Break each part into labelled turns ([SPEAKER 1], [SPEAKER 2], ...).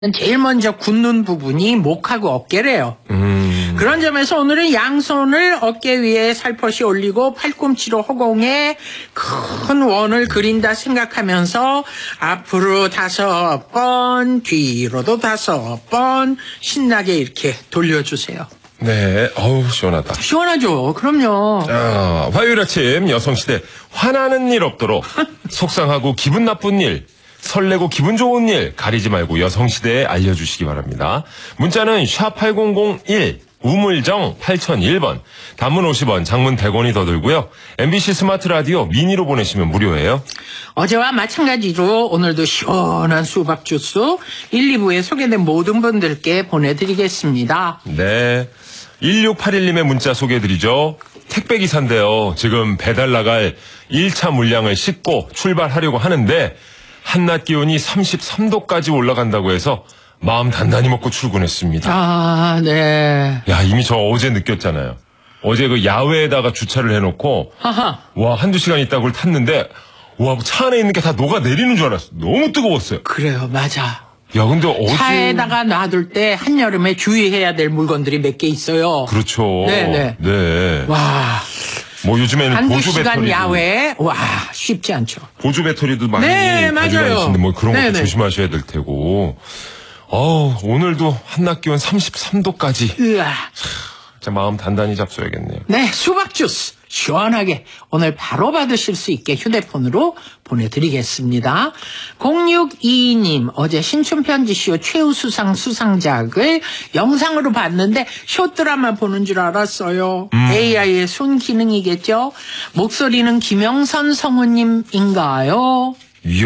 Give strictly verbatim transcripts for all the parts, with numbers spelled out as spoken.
[SPEAKER 1] 제일 먼저 굳는 부분이 목하고 어깨래요.
[SPEAKER 2] 음.
[SPEAKER 1] 그런 점에서 오늘은 양손을 어깨 위에 살포시 올리고 팔꿈치로 허공에 큰 원을 그린다 생각하면서 앞으로 다섯 번, 뒤로도 다섯 번 신나게 이렇게 돌려주세요.
[SPEAKER 2] 네, 어우 시원하다.
[SPEAKER 1] 시원하죠? 그럼요.
[SPEAKER 2] 자, 화요일 아침 여성시대 화나는 일 없도록 속상하고 기분 나쁜 일, 설레고 기분 좋은 일 가리지 말고 여성시대에 알려주시기 바랍니다. 문자는 샵 팔공공일, 우물정 팔공공일 번, 단문 오십 원, 장문 백 원이 더 들고요. 엠비씨 스마트 라디오 미니로 보내시면 무료예요.
[SPEAKER 1] 어제와 마찬가지로 오늘도 시원한 수박 주스 일, 이 부에 소개된 모든 분들께 보내드리겠습니다.
[SPEAKER 2] 네, 일육팔일 님의 문자 소개해드리죠. 택배기사인데요. 지금 배달 나갈 일 차 물량을 싣고 출발하려고 하는데 한낮 기온이 삼십삼 도까지 올라간다고 해서 마음 단단히 먹고 출근했습니다.
[SPEAKER 1] 아, 네.
[SPEAKER 2] 야, 이미 저 어제 느꼈잖아요. 어제 그 야외에다가 주차를 해놓고
[SPEAKER 1] 하하.
[SPEAKER 2] 와, 한두 시간 있다 그걸 탔는데 와, 차 안에 있는 게 다 녹아내리는 줄 알았어. 너무 뜨거웠어요.
[SPEAKER 1] 그래요, 맞아.
[SPEAKER 2] 야, 근데 어제
[SPEAKER 1] 차에다가 놔둘 때 한여름에 주의해야 될 물건들이 몇 개 있어요.
[SPEAKER 2] 그렇죠.
[SPEAKER 1] 네네.
[SPEAKER 2] 네.
[SPEAKER 1] 와,
[SPEAKER 2] 뭐 요즘에는
[SPEAKER 1] 한두
[SPEAKER 2] 보조
[SPEAKER 1] 시간
[SPEAKER 2] 배터리
[SPEAKER 1] 야외, 와, 쉽지 않죠.
[SPEAKER 2] 보조 배터리도 많이
[SPEAKER 1] 네,
[SPEAKER 2] 가지고
[SPEAKER 1] 맞아요.
[SPEAKER 2] 다니시는데 뭐 그런 것도
[SPEAKER 1] 네네.
[SPEAKER 2] 조심하셔야 될 테고. 어우, 오늘도 한낮 기온 삼십삼 도까지.
[SPEAKER 1] 으아.
[SPEAKER 2] 진짜 마음 단단히 잡숴야겠네요.
[SPEAKER 1] 네, 수박 주스 시원하게 오늘 바로 받으실 수 있게 휴대폰으로 보내드리겠습니다. 공육이이 님, 어제 신춘편지쇼 최우수상 수상작을 영상으로 봤는데 쇼드라마 보는 줄 알았어요.
[SPEAKER 2] 음.
[SPEAKER 1] 에이아이의 순기능이겠죠? 목소리는 김영선 성우님인가요?
[SPEAKER 2] 이야,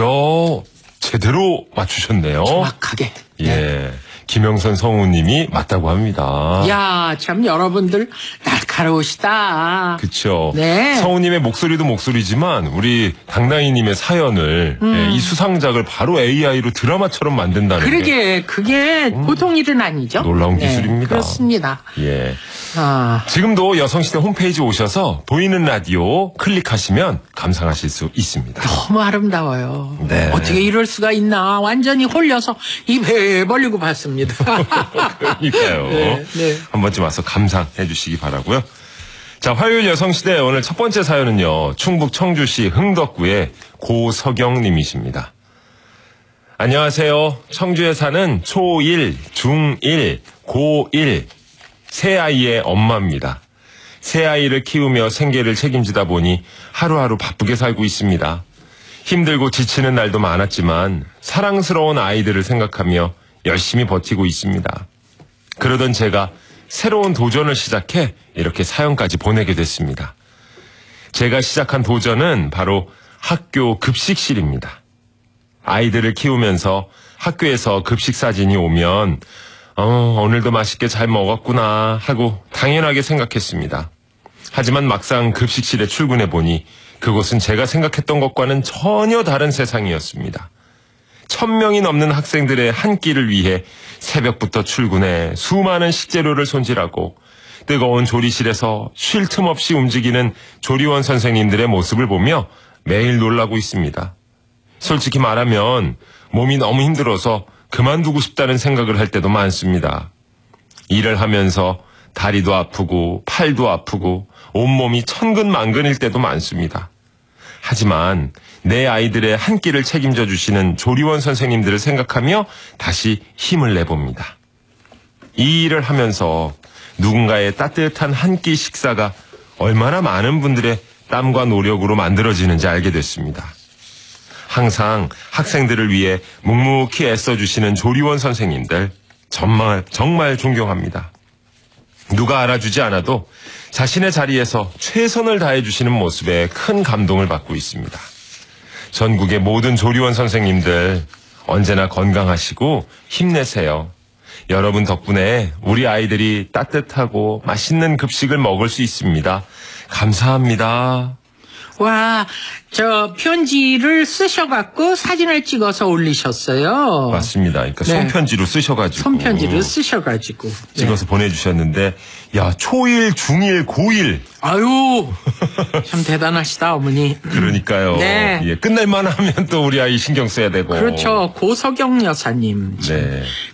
[SPEAKER 2] 제대로 맞추셨네요.
[SPEAKER 1] 정확하게.
[SPEAKER 2] 예. 김영선 성우님이 맞다고 합니다.
[SPEAKER 1] 야, 참 여러분들 날카로우시다.
[SPEAKER 2] 그쵸.
[SPEAKER 1] 네.
[SPEAKER 2] 성우님의 목소리도 목소리지만 우리 당당이님의 사연을
[SPEAKER 1] 음.
[SPEAKER 2] 예, 이 수상작을 바로 에이아이로 드라마처럼 만든다는 게
[SPEAKER 1] 그러게 그게 보통 일은 아니죠.
[SPEAKER 2] 놀라운
[SPEAKER 1] 네,
[SPEAKER 2] 기술입니다.
[SPEAKER 1] 그렇습니다.
[SPEAKER 2] 예.
[SPEAKER 1] 아,
[SPEAKER 2] 지금도 여성시대 홈페이지 오셔서 보이는 라디오 클릭하시면 감상하실 수 있습니다.
[SPEAKER 1] 너무 아름다워요.
[SPEAKER 2] 네.
[SPEAKER 1] 어떻게 이럴 수가 있나. 완전히 홀려서 입에 벌리고 봤습니다.
[SPEAKER 2] 그러니까요.
[SPEAKER 1] 네, 네.
[SPEAKER 2] 한 번쯤 와서 감상해 주시기 바라고요. 자, 화요일 여성시대 오늘 첫 번째 사연은요. 충북 청주시 흥덕구의 고석영님이십니다. 안녕하세요. 청주에 사는 초일, 중일, 고일 세 아이의 엄마입니다. 세 아이를 키우며 생계를 책임지다 보니 하루하루 바쁘게 살고 있습니다. 힘들고 지치는 날도 많았지만 사랑스러운 아이들을 생각하며 열심히 버티고 있습니다. 그러던 제가 새로운 도전을 시작해 이렇게 사연까지 보내게 됐습니다. 제가 시작한 도전은 바로 학교 급식실입니다. 아이들을 키우면서 학교에서 급식 사진이 오면 어, 오늘도 맛있게 잘 먹었구나 하고 당연하게 생각했습니다. 하지만 막상 급식실에 출근해 보니 그곳은 제가 생각했던 것과는 전혀 다른 세상이었습니다. 천 명이 넘는 학생들의 한 끼를 위해 새벽부터 출근해 수많은 식재료를 손질하고 뜨거운 조리실에서 쉴 틈 없이 움직이는 조리원 선생님들의 모습을 보며 매일 놀라고 있습니다. 솔직히 말하면 몸이 너무 힘들어서 그만두고 싶다는 생각을 할 때도 많습니다. 일을 하면서 다리도 아프고 팔도 아프고 온몸이 천근만근일 때도 많습니다. 하지만 내 아이들의 한 끼를 책임져 주시는 조리원 선생님들을 생각하며 다시 힘을 내봅니다. 이 일을 하면서 누군가의 따뜻한 한 끼 식사가 얼마나 많은 분들의 땀과 노력으로 만들어지는지 알게 됐습니다. 항상 학생들을 위해 묵묵히 애써주시는 조리원 선생님들 정말 정말 존경합니다. 누가 알아주지 않아도 자신의 자리에서 최선을 다해주시는 모습에 큰 감동을 받고 있습니다. 전국의 모든 조리원 선생님들 언제나 건강하시고 힘내세요. 여러분 덕분에 우리 아이들이 따뜻하고 맛있는 급식을 먹을 수 있습니다. 감사합니다.
[SPEAKER 1] 와, 저 편지를 쓰셔갖고 사진을 찍어서 올리셨어요.
[SPEAKER 2] 맞습니다. 그러니까
[SPEAKER 1] 네.
[SPEAKER 2] 손편지로 쓰셔가지고.
[SPEAKER 1] 손편지를 쓰셔가지고. 네.
[SPEAKER 2] 찍어서 보내주셨는데, 야, 초일, 중일, 고일.
[SPEAKER 1] 아유, 참 대단하시다, 어머니.
[SPEAKER 2] 그러니까요.
[SPEAKER 1] 네.
[SPEAKER 2] 예, 끝날만 하면 또 우리 아이 신경 써야 되고.
[SPEAKER 1] 그렇죠. 고석영 여사님. 참.
[SPEAKER 2] 네.